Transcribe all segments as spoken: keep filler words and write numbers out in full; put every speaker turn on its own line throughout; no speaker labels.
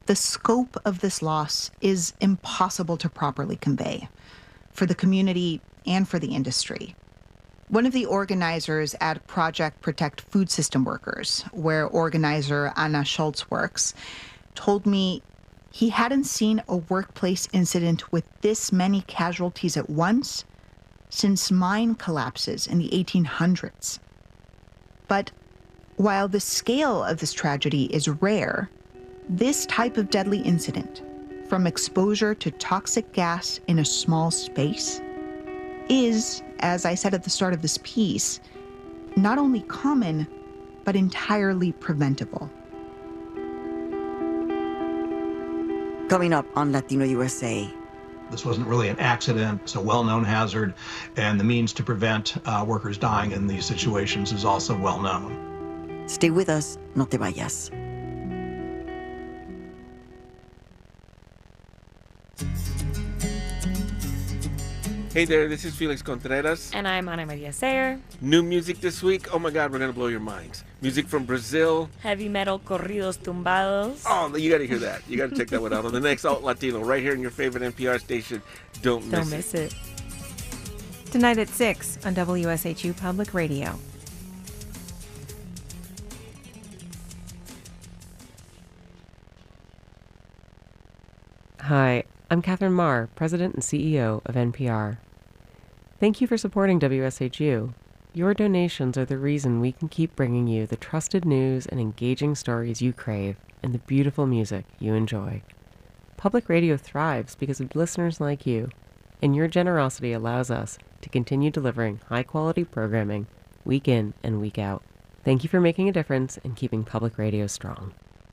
The scope of this loss is impossible to properly convey for the community and for the industry. One of the organizers at Project Protect Food System Workers, where organizer Anna Schultz works, told me he hadn't seen a workplace incident with this many casualties at once since mine collapses in the eighteen hundreds. But while the scale of this tragedy is rare, this type of deadly incident, from exposure to toxic gas in a small space, is, as I said at the start of this piece, not only common, but entirely preventable.
Coming up on Latino U S A.
This wasn't really an accident. It's a well-known hazard, and the means to prevent uh, workers dying in these situations is also well known.
Stay with us, no te vayas.
Hey there, this is Felix Contreras.
And I'm Ana Maria Sayer.
New music this week. Oh my God, we're going to blow your minds. Music from Brazil.
Heavy metal corridos tumbados.
Oh, you got to hear that. You got to check that one out on the next Alt Latino, right here in your favorite N P R station. Don't miss
Don't miss it.
it. Tonight at six on W S H U Public Radio.
Hi, I'm Catherine Marr, President and C E O of N P R. Thank you for supporting W S H U. Your donations are the reason we can keep bringing you the trusted news and engaging stories you crave and the beautiful music you enjoy. Public radio thrives because of listeners like you, and your generosity allows us to continue delivering high-quality programming week in and week out. Thank you for making a difference and keeping public radio strong.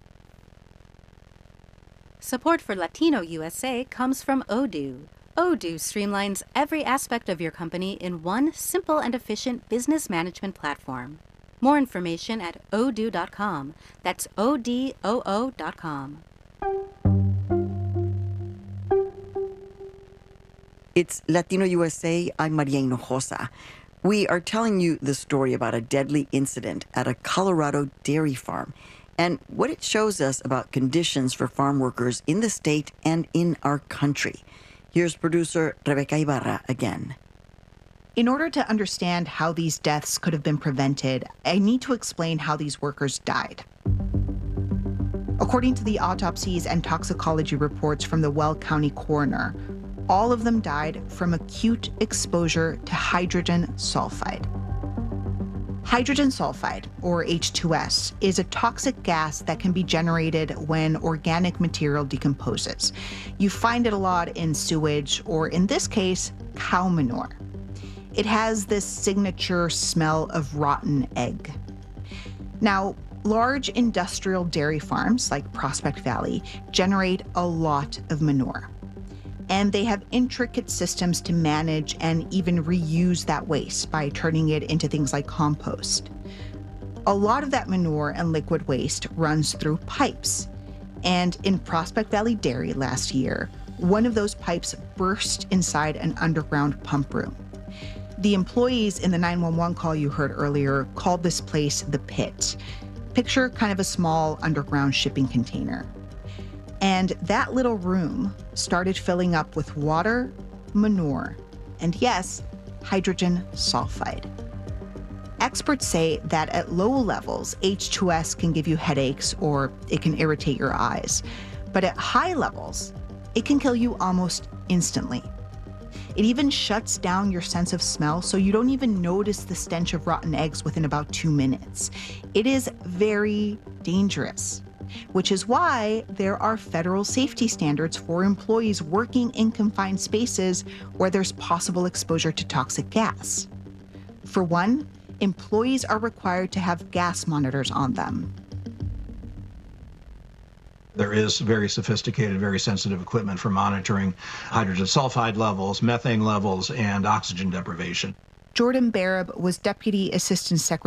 Support for Latino U S A comes from Odoo. Odoo streamlines every aspect of your company in one simple and efficient business management platform. More information at odoo dot com. That's O D O O dot com.
It's Latino U S A. I'm Maria Hinojosa. We are telling you the story about a deadly incident at a Colorado dairy farm and what it shows us about conditions for farm workers in the state and in our country. Here's producer Rebecca Ibarra again.
In order to understand how these deaths could have been prevented, I need to explain how these workers died. According to the autopsies and toxicology reports from the Weld County coroner, all of them died from acute exposure to hydrogen sulfide. Hydrogen sulfide, or H two S, is a toxic gas that can be generated when organic material decomposes. You find it a lot in sewage, or in this case, cow manure. It has this signature smell of rotten egg. Now, large industrial dairy farms like Prospect Valley generate a lot of manure. And they have intricate systems to manage and even reuse that waste by turning it into things like compost. A lot of that manure and liquid waste runs through pipes. And in Prospect Valley Dairy last year, one of those pipes burst inside an underground pump room. The employees in the nine one one call you heard earlier called this place the pit. Picture kind of a small underground shipping container. And that little room started filling up with water, manure, and yes, hydrogen sulfide. Experts say that at low levels, H two S can give you headaches or it can irritate your eyes. But at high levels, it can kill you almost instantly. It even shuts down your sense of smell, so you don't even notice the stench of rotten eggs within about two minutes. It is very dangerous, which is why there are federal safety standards for employees working in confined spaces where there's possible exposure to toxic gas. For one, employees are required to have gas monitors on them.
There is very sophisticated, very sensitive equipment for monitoring hydrogen sulfide levels, methane levels, and oxygen deprivation.
Jordan Barab was Deputy Assistant Secretary